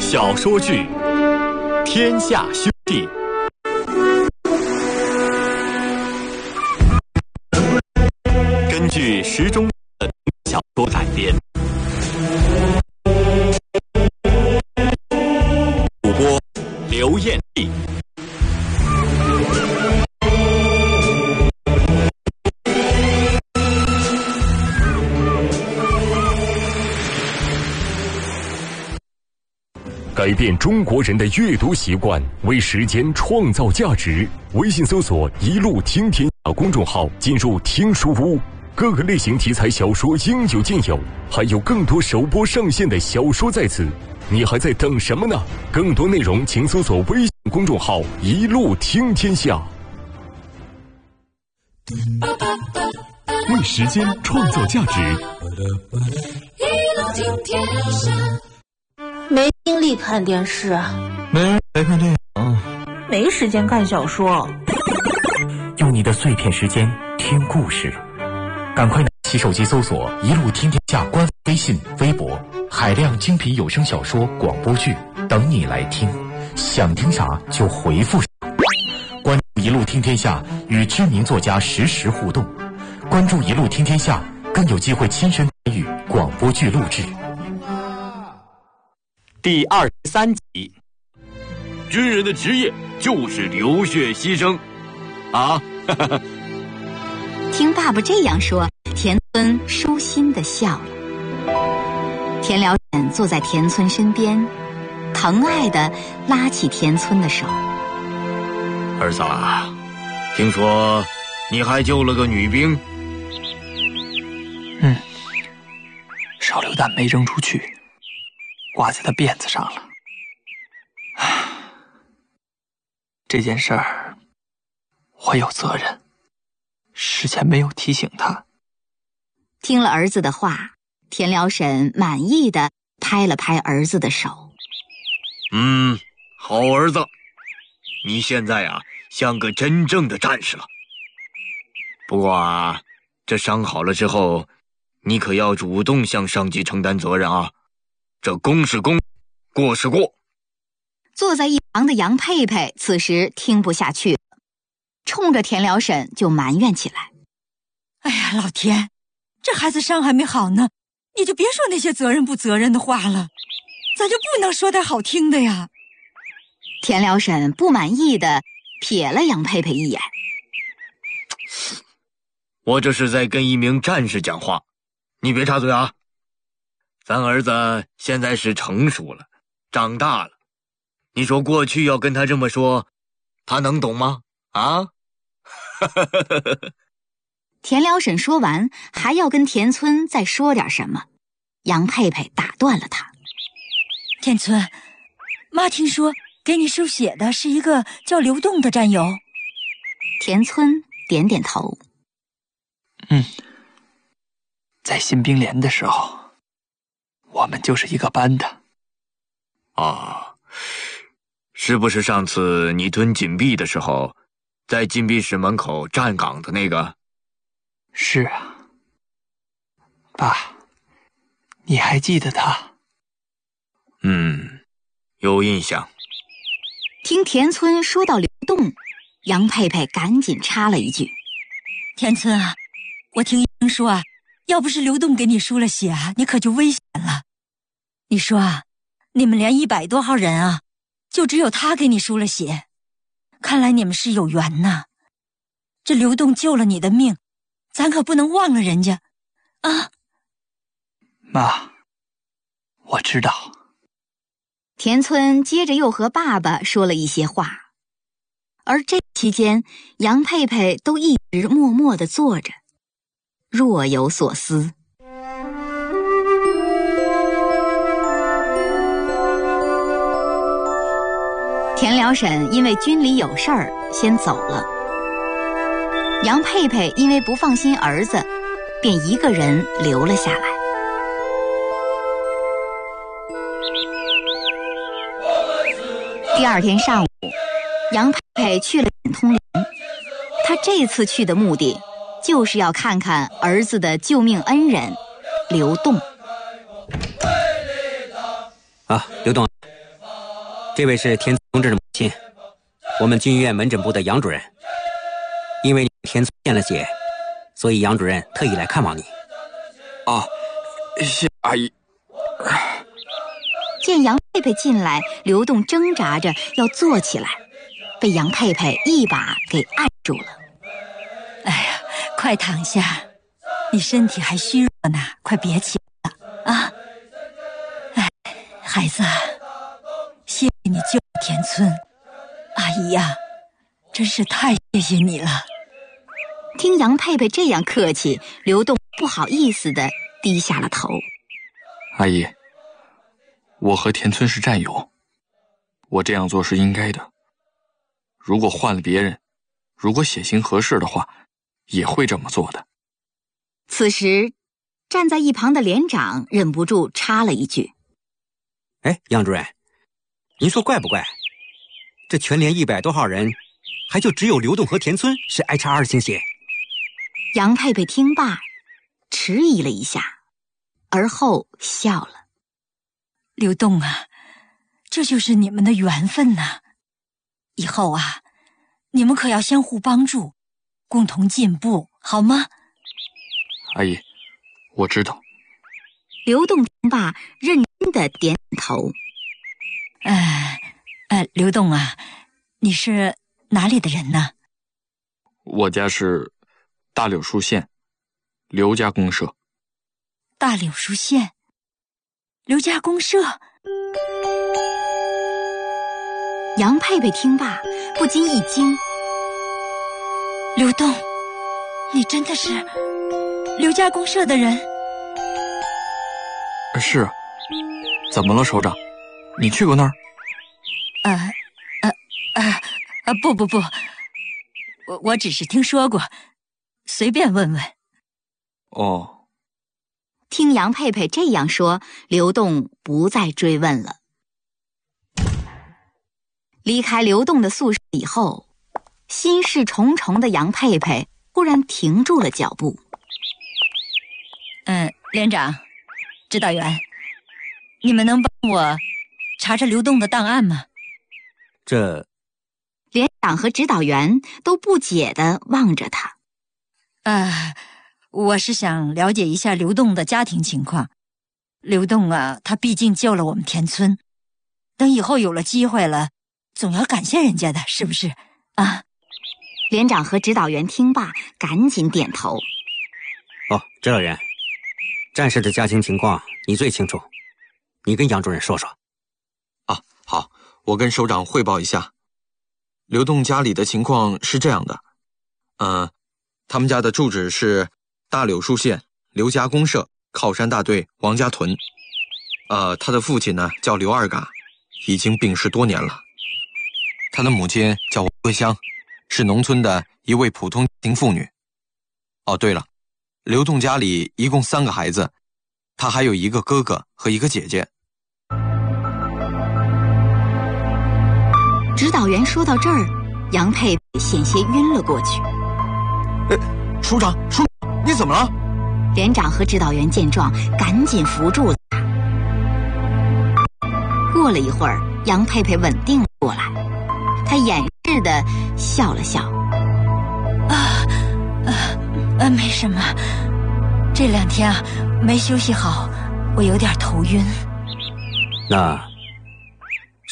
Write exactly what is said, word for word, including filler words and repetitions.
小说剧《天下兄弟》根据时钟的小说改编，主播刘艳丽。 改变中国人的阅读习惯，为时间创造价值。微信搜索“一路听天下”公众号，进入听书屋，各个类型题材小说应有尽有，还有更多首播上线的小说在此。你还在等什么呢？更多内容请搜索微信公众号“一路听天下”。为时间创造价值， 一路听天下。 没精力看电视， 没人来看电影， 没时间看小说。 用你的碎片时间听故事，赶快拿起手机搜索“一路听天下”官方微信、微博，海量精品有声小说、广播剧等你来听。想听啥就回复啥。关注“一路听天下”，与知名作家实时互动。关注“一路听天下”，更有机会亲身参与广播剧录制。 第二十三集， 军人的职业就是流血牺牲，啊！ 听爸爸这样说，田村舒心地笑了。田辽沈坐在田村身边，疼爱地拉起田村的手。 儿子啊，听说你还救了个女兵。 嗯，手榴弹没扔出去，挂在他辫子上了。这件事儿我有责任，事前没有提醒他。 听了儿子的话，田辽沈满意地拍了拍儿子的手。 嗯，好儿子，你现在啊像个真正的战士了。不过啊，这伤好了之后，你可要主动向上级承担责任啊。这功是功，过是过。 坐在一旁的杨佩佩此时听不下去了，冲着田辽沈就埋怨起来： 哎呀，老田，这孩子伤还没好呢，你就别说那些责任不责任的话了，咱就不能说点好听的呀。 田辽沈不满意地瞥了杨佩佩一眼： 我这是在跟一名战士讲话，你别插嘴啊。咱儿子现在是成熟了，长大了，你说过去要跟他这么说，他能懂吗？啊？ 田辽沈说完，还要跟田村再说点什么，杨佩佩打断了他： 田村，妈听说给你输血的是一个叫刘栋的战友。 田村点点头： 嗯，在新兵连的时候，我们就是一个班的。 啊，是不是上次你吞禁闭的时候，在禁闭室门口站岗的那个？ 是啊。爸，你还记得他？ 嗯，有印象。 听田村说到刘栋，杨佩佩赶紧插了一句： 田村啊，我听医生说啊，要不是刘栋给你输了血啊，你可就危险了。你说啊，你们连一百多号人啊，就只有他给你输了血，看来你们是有缘呐。这刘栋救了你的命，咱可不能忘了人家啊。 妈，我知道。 田村接着又和爸爸说了一些话，而这期间杨佩佩都一直默默地坐着，若有所思。田辽沈因为军里有事儿先走了，杨佩佩因为不放心儿子，便一个人留了下来。第二天上午，杨佩佩去了点通联，他这次去的目的就是要看看儿子的救命恩人刘栋。 啊，刘栋， 这位是田同志的母亲，我们军医院门诊部的杨主任。因为你田村献了血，所以杨主任特意来看望你。 哦，谢阿姨。 见杨佩佩进来，刘栋挣扎着要坐起来，被杨佩佩一把给按住了。 哎呀，快躺下，你身体还虚弱呢，快别起来了啊！哎，孩子，谢谢你救了田村，阿姨呀、啊，真是太谢谢你了。 听杨佩佩这样客气，刘栋不好意思地低下了头。 阿姨，我和田村是战友，我这样做是应该的。如果换了别人，如果血型合适的话，也会这么做的。 此时，站在一旁的连长忍不住插了一句：“ 哎，杨主任，您说怪不怪？这全连一百多号人，还就只有刘栋和田村是 H 二 型血。” 杨佩佩听罢，迟疑了一下，而后笑了。 刘栋啊，这就是你们的缘分呐、啊！以后啊，你们可要相互帮助，共同进步，好吗？ 阿姨，我知道。 刘栋听罢，认真的点点头。 哎，哎，刘栋啊，你是哪里的人呢？ 我家是大柳树县刘家公社。 大柳树县刘家公社。 杨佩佩听罢，不禁一惊。 刘栋，你真的是刘家公社的人？ 是。怎么了，首长？你去过那儿？ 呃，呃，呃，呃，不不不，我我只是听说过，随便问问。 哦。 听杨佩佩这样说，刘栋不再追问了。离开刘栋的宿舍以后，心事重重的杨佩佩忽然停住了脚步。 嗯，连长、指导员，你们能帮我查查刘栋的档案吗？ 这…… 连长和指导员都不解地望着他。 啊，我是想了解一下刘栋的家庭情况。刘栋啊，他毕竟救了我们田村，等以后有了机会了，总要感谢人家的，是不是啊？ 连长和指导员听罢，赶紧点头。 哦，指导员，战士的家庭情况你最清楚，你跟杨主任说说。 啊，好，我跟首长汇报一下。刘栋家里的情况是这样的，呃，他们家的住址是大柳树县刘家公社靠山大队王家屯。呃，他的父亲呢叫刘二嘎，已经病逝多年了。他的母亲叫王桂香，是农村的一位普通家庭妇女。哦，对了，刘栋家里一共三个孩子，他还有一个哥哥和一个姐姐。 指导员说到这儿，杨佩佩险些晕了过去。 呃，署长，署长，你怎么了？ 连长和指导员见状，赶紧扶住了他。过了一会儿，杨佩佩稳定了过来，他掩饰地笑了笑。 啊，啊，啊，没什么，这两天啊没休息好，我有点头晕。 那